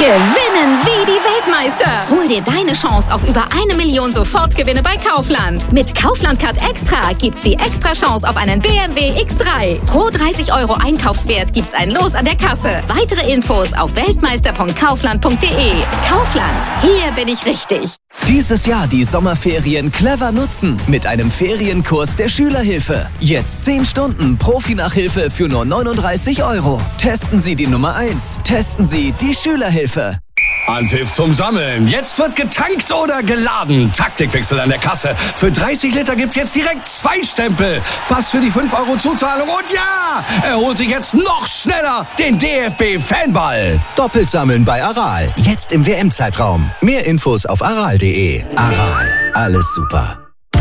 Gewinnen wie die Weltmeister. Hol dir deine Chance auf über 1 Million Sofortgewinne bei Kaufland. Mit Kaufland Card Extra gibt's die extra Chance auf einen BMW X3. Pro 30 € Einkaufswert gibt's ein Los an der Kasse. Weitere Infos auf weltmeister.kaufland.de. Kaufland, hier bin ich richtig. Dieses Jahr die Sommerferien clever nutzen mit einem Ferienkurs der Schülerhilfe. Jetzt 10 Stunden Profi-Nachhilfe für nur 39 €. Testen Sie die Nummer 1. Testen Sie die Schülerhilfe. Anpfiff zum Sammeln. Jetzt wird getankt oder geladen. Taktikwechsel an der Kasse. Für 30 Liter gibt's jetzt direkt 2 Stempel. Pass für die 5 € Zuzahlung. Und ja, er holt sich jetzt noch schneller den DFB-Fanball. Doppelt sammeln bei Aral. Jetzt im WM-Zeitraum. Mehr Infos auf aral.de. Aral. Alles super.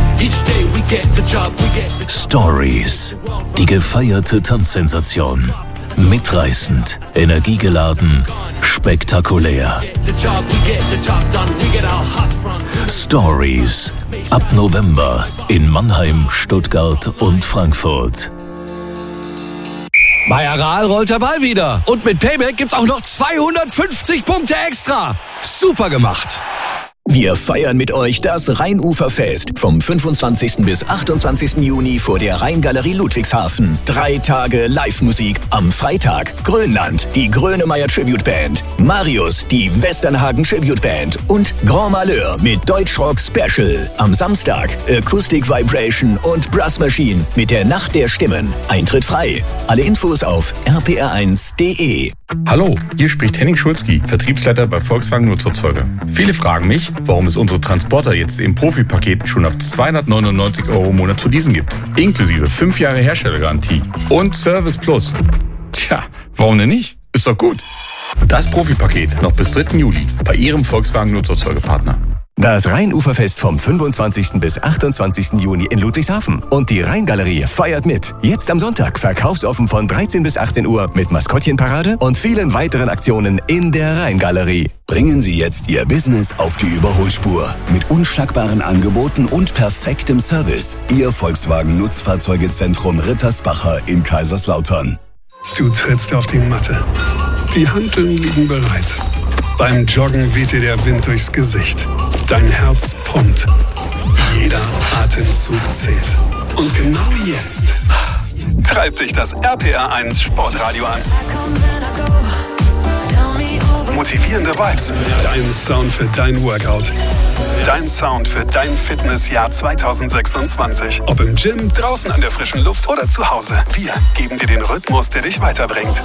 Stories. Die gefeierte Tanzsensation. Mitreißend, energiegeladen, spektakulär. Stories. Ab November in Mannheim, Stuttgart und Frankfurt. Bei Aral rollt der Ball wieder. Und mit Payback gibt's auch noch 250 Punkte extra. Super gemacht. Wir feiern mit euch das Rheinuferfest vom 25. bis 28. Juni vor der Rheingalerie Ludwigshafen. 3 Tage Live-Musik. Am Freitag Grönland, die Grönemeyer Tribute Band. Marius, die Westernhagen Tribute Band. Und Grand Malheur mit Deutschrock Special. Am Samstag Acoustic Vibration und Brass Machine mit der Nacht der Stimmen. Eintritt frei. Alle Infos auf rpr1.de. Hallo, hier spricht Henning Schulzki, Vertriebsleiter bei Volkswagen Nutzerzeuger. Viele fragen mich, warum es unsere Transporter jetzt im Profipaket schon ab 299 € im Monat zu leasen gibt. Inklusive 5 Jahre Herstellergarantie und Service Plus. Tja, warum denn nicht? Ist doch gut. Das Profipaket noch bis 3. Juli bei Ihrem Volkswagen Nutzerzeugerpartner. Das Rheinuferfest vom 25. bis 28. Juni in Ludwigshafen. Und die Rheingalerie feiert mit. Jetzt am Sonntag verkaufsoffen von 13 bis 18 Uhr mit Maskottchenparade und vielen weiteren Aktionen in der Rheingalerie. Bringen Sie jetzt Ihr Business auf die Überholspur. Mit unschlagbaren Angeboten und perfektem Service. Ihr Volkswagen Nutzfahrzeugezentrum Rittersbacher in Kaiserslautern. Du trittst auf die Matte. Die Hanteln liegen bereit. Beim Joggen weht dir der Wind durchs Gesicht. Dein Herz pumpt. Jeder Atemzug zählt. Und genau jetzt treibt dich das RPR1 Sportradio an. Motivierende Vibes. Dein Sound für dein Workout. Dein Sound für dein Fitnessjahr 2026. Ob im Gym, draußen an der frischen Luft oder zu Hause. Wir geben dir den Rhythmus, der dich weiterbringt.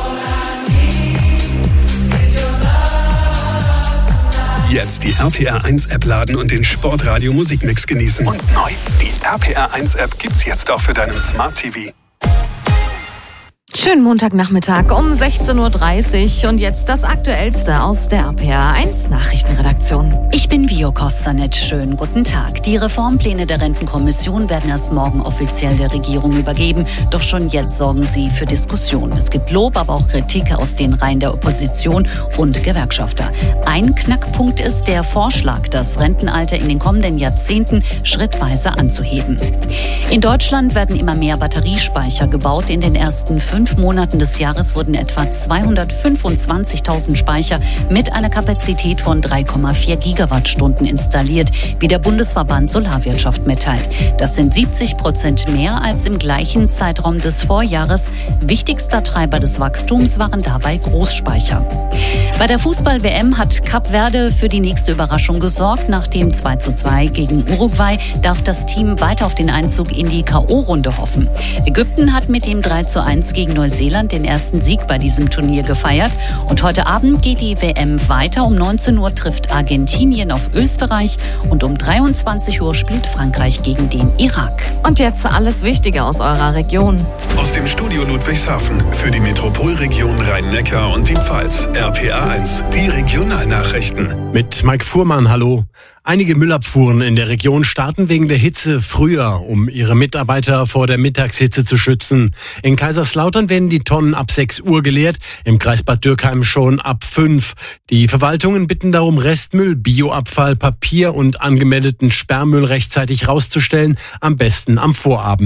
Jetzt die RPR1-App laden und den Sportradio-Musikmix genießen. Und neu, die RPR1-App gibt's jetzt auch für deinen Smart TV. Schönen Montagnachmittag um 16:30 Uhr und jetzt das Aktuellste aus der RPR1 Nachrichtenredaktion. Ich bin Vio Kostanic. Schönen guten Tag. Die Reformpläne der Rentenkommission werden erst morgen offiziell der Regierung übergeben. Doch schon jetzt sorgen sie für Diskussionen. Es gibt Lob, aber auch Kritik aus den Reihen der Opposition und Gewerkschafter. Ein Knackpunkt ist der Vorschlag, das Rentenalter in den kommenden Jahrzehnten schrittweise anzuheben. In Deutschland werden immer mehr Batteriespeicher gebaut. In den ersten 5 Monaten des Jahres wurden etwa 225.000 Speicher mit einer Kapazität von 3,4 Gigawattstunden installiert, wie der Bundesverband Solarwirtschaft mitteilt. Das sind 70% mehr als im gleichen Zeitraum des Vorjahres. Wichtigster Treiber des Wachstums waren dabei Großspeicher. Bei der Fußball-WM hat Kap Verde für die nächste Überraschung gesorgt. Nach dem 2:2 gegen Uruguay darf das Team weiter auf den Einzug in die K.O.-Runde hoffen. Ägypten hat mit dem 3:1 gegen Neuseeland den ersten Sieg bei diesem Turnier gefeiert. Und heute Abend geht die WM weiter. Um 19 Uhr trifft Argentinien auf Österreich und um 23 Uhr spielt Frankreich gegen den Irak. Und jetzt alles Wichtige aus eurer Region. Aus dem Studio Ludwigshafen für die Metropolregion Rhein-Neckar und die Pfalz. RPR1, die Regionalnachrichten. Mit Mike Fuhrmann, hallo. Einige Müllabfuhren in der Region starten wegen der Hitze früher, um ihre Mitarbeiter vor der Mittagshitze zu schützen. In Kaiserslautern werden die Tonnen ab 6 Uhr geleert, im Kreis Bad Dürkheim schon ab 5. Die Verwaltungen bitten darum, Restmüll, Bioabfall, Papier und angemeldeten Sperrmüll rechtzeitig rauszustellen, am besten am Vorabend.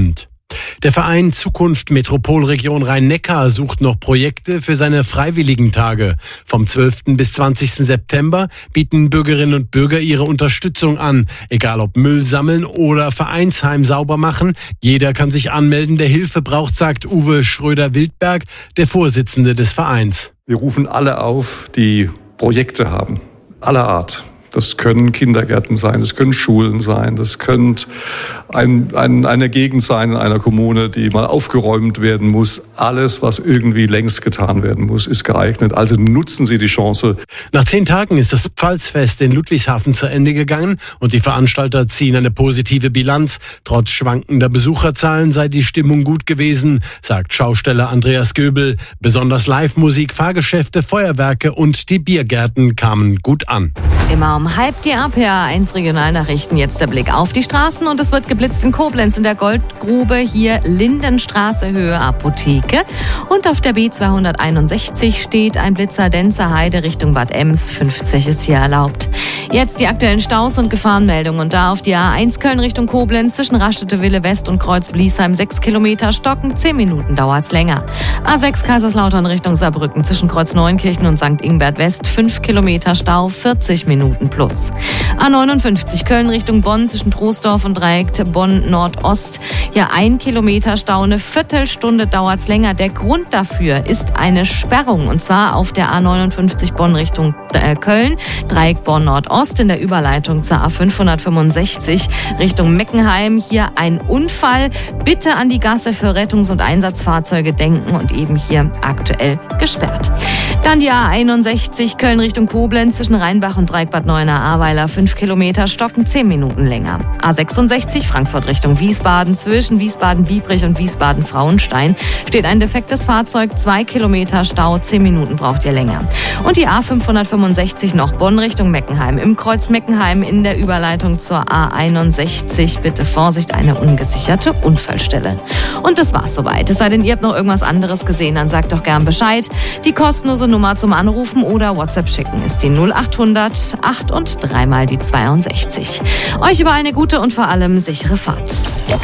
Der Verein Zukunft Metropolregion Rhein-Neckar sucht noch Projekte für seine Freiwilligentage. Vom 12. bis 20. September bieten Bürgerinnen und Bürger ihre Unterstützung an. Egal ob Müll sammeln oder Vereinsheim sauber machen. Jeder kann sich anmelden, der Hilfe braucht, sagt Uwe Schröder-Wildberg, der Vorsitzende des Vereins. Wir rufen alle auf, die Projekte haben, aller Art. Das können Kindergärten sein, das können Schulen sein, das könnte eine Gegend sein in einer Kommune, die mal aufgeräumt werden muss. Alles, was irgendwie längst getan werden muss, ist geeignet. Also nutzen Sie die Chance. Nach 10 Tagen ist das Pfalzfest in Ludwigshafen zu Ende gegangen und die Veranstalter ziehen eine positive Bilanz. Trotz schwankender Besucherzahlen sei die Stimmung gut gewesen, sagt Schausteller Andreas Göbel. Besonders Live-Musik, Fahrgeschäfte, Feuerwerke und die Biergärten kamen gut an. Immer um halb die RPA1 Regionalnachrichten. Jetzt der Blick auf die Straßen und es wird geblitzt in Koblenz in der Goldgrube. Hier Lindenstraße, Höhe Apotheke. Und auf der B261 steht ein Blitzer Denzer Heide Richtung Bad Ems. 50 ist hier erlaubt. Jetzt die aktuellen Staus und Gefahrenmeldungen. Und da auf die A1 Köln Richtung Koblenz zwischen Raststätte-Wille West und Kreuz-Bliesheim 6 Kilometer stocken. 10 Minuten dauert's länger. A6 Kaiserslautern Richtung Saarbrücken zwischen Kreuz Neunkirchen und St. Ingbert West 5 Kilometer Stau, 40 Minuten plus. A59 Köln Richtung Bonn zwischen Troisdorf und Dreieck Bonn Nordost. Hier 1 Kilometer Stau, eine Viertelstunde dauert's länger. Der Grund dafür ist eine Sperrung und zwar auf der A59 Bonn Richtung Köln, Dreieck Bonn Nordost in der Überleitung zur A565 Richtung Meckenheim. Hier ein Unfall. Bitte an die Gasse für Rettungs- und Einsatzfahrzeuge denken und eben hier aktuell gesperrt. Dann die A61 Köln Richtung Koblenz zwischen Rheinbach und Dreieck-Bad Neuenahr-Ahrweiler 5 Kilometer stocken 10 Minuten länger. A66 Frankfurt Richtung Wiesbaden zwischen Wiesbaden-Biebrich und Wiesbaden-Frauenstein steht ein defektes Fahrzeug, 2 Kilometer Stau, 10 Minuten braucht ihr länger. Und die A565 noch Bonn Richtung Meckenheim. Im Kreuz Meckenheim in der Überleitung zur A61 bitte Vorsicht, eine ungesicherte Unfallstelle. Und das war's soweit. Es sei denn, ihr habt noch irgendwas anderes gesehen, dann sagt doch gern Bescheid. Die kostenlose Nummer zum Anrufen oder WhatsApp schicken ist die 0800 8 und 3 mal die 62. Euch überall eine gute und vor allem sichere Fahrt.